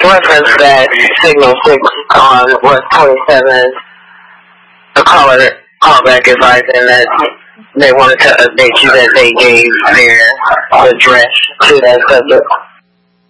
reference that Signal 6 on West 27, a caller callback advising that they wanted to update you that they gave their address to that subject.